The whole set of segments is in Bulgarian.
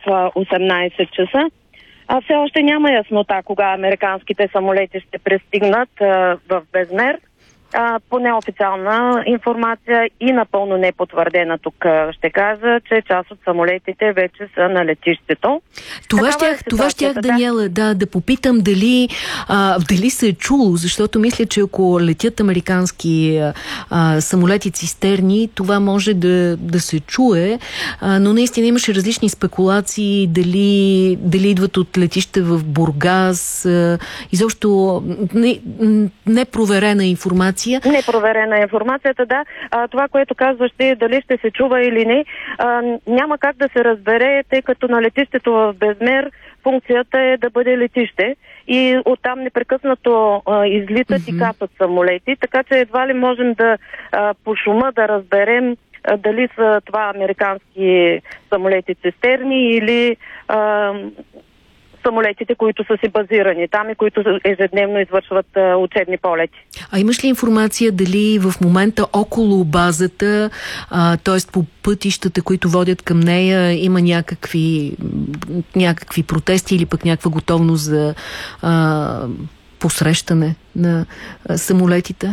18 часа. Все още няма яснота кога американските самолети ще пристигнат в Безмер. По неофициална информация и напълно непотвърдена тук ще кажа, че част от самолетите вече са на летището. Това щях, Даниела, да попитам дали се е чуло, защото мисля, че ако летят американски самолети цистерни, това може да се чуе, но наистина имаше различни спекулации, дали идват от летище в Бургас, изобщо непроверена информация. Непроверена информацията, да. Това, което казваш ти, дали ще се чува или не, няма как да се разбере, тъй като на летището в Безмер функцията е да бъде летище и оттам непрекъснато излитат и кацат самолети, така че едва ли можем да по шума да разберем дали са това американски самолети цистерни или самолетите, които са си базирани там и които ежедневно извършват учебни полети. А имаш ли информация дали в момента около базата, т.е. по пътищата, които водят към нея, има някакви протести или пък някаква готовност за посрещане на самолетите?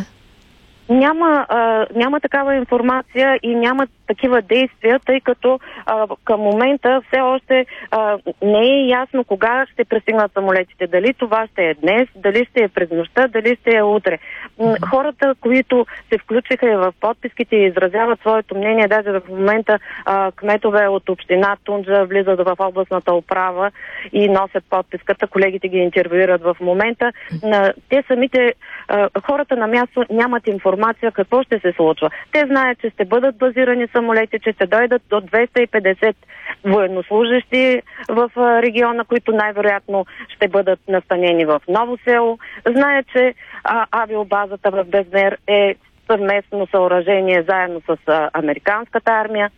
Няма такава информация и няма такива действия, тъй като към момента все още не е ясно кога ще пристигнат самолетите. Дали това ще е днес, дали ще е през нощта, дали ще е утре. Хората, които се включиха в подписките и изразяват своето мнение, даже в момента кметове от община Тунджа влизат в областната управа и носят подписката. Колегите ги интервюират в момента. Те самите, хората на място нямат информация какво ще се случва. Те знаят, че ще бъдат базирани самолети, че ще дойдат до 250 военнослужащи в региона, които най-вероятно ще бъдат настанени в Ново село. Знаят, че авиобазата в Безмер е съвместно съоръжение заедно с американската армия.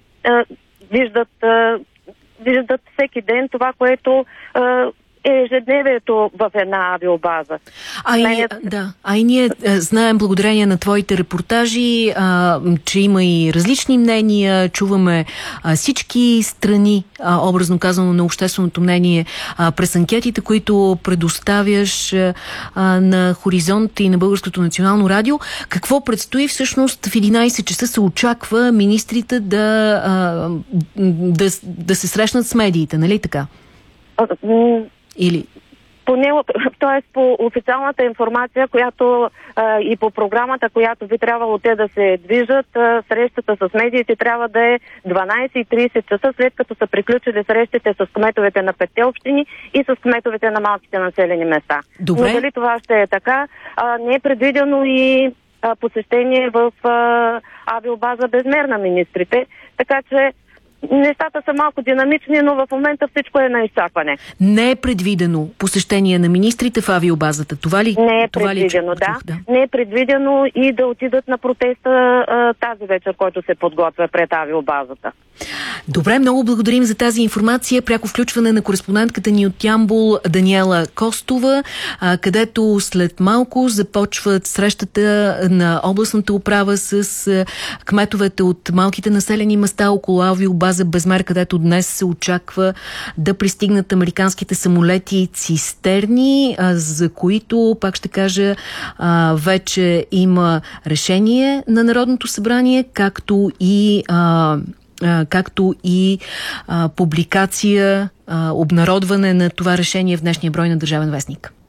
Виждат всеки ден това, което е ежедневието в една авиобаза. И ние знаем, благодарение на твоите репортажи, че има и различни мнения, чуваме всички страни, образно казано, на общественото мнение, през анкетите, които предоставяш на Хоризонт и на Българското национално радио. Какво предстои всъщност? В 11 часа се очаква министрите да се срещнат с медиите, нали така? Или? По официалната информация, която и по програмата, която би трябвало те да се движат, срещата с медиите трябва да е 12:30 часа, след като са приключили срещите с кметовете на 5 общини и с кметовете на малките населени места. Добре. Но дали това ще е така, не е предвидено и посещение в авиобаза Безмер на министрите, така че нещата са малко динамични, но в момента всичко е на изчакване. Не е предвидено посещение на министрите в авиобазата. Това ли? Не е предвидено, да. Не е предвидено и да отидат на протеста тази вечер, който се подготвя пред авиобазата. Добре, много благодарим за тази информация. Пряко включване на кореспондентката ни от Ямбол Даниела Костова, където след малко започват срещата на областната управа с кметовете от малките населени места около авиобаза Безмер, където днес се очаква да пристигнат американските самолети цистерни, за които, пак ще кажа, вече има решение на Народното събрание, както и публикация, обнародване на това решение в днешния брой на Държавен вестник.